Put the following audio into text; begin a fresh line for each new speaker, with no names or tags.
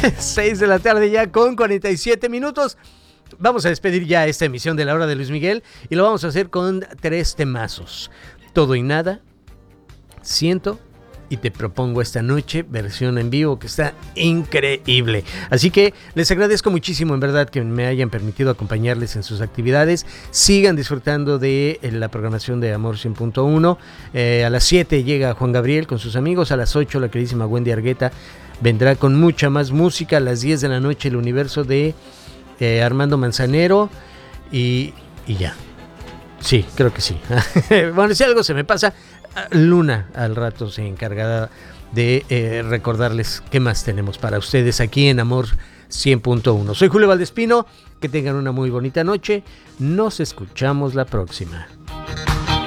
6 de la tarde ya con 47 minutos. Vamos a despedir ya esta emisión de La Hora de Luis Miguel y lo vamos a hacer con 3 temazos. Todo y Nada, Siento y Te Propongo esta noche, versión en vivo que está increíble. Así que les agradezco muchísimo en verdad que me hayan permitido acompañarles en sus actividades. Sigan disfrutando de la programación de Amor 100.1. A las 7 llega Juan Gabriel con sus amigos. A las 8 la queridísima Wendy Argueta vendrá con mucha más música. A las 10 de la noche el universo de Armando Manzanero y ya. Sí, creo que sí. Bueno, si algo se me pasa, Luna al rato se encargará de recordarles qué más tenemos para ustedes aquí en Amor 100.1. Soy Julio Valdespino, que tengan una muy bonita noche. Nos escuchamos la próxima.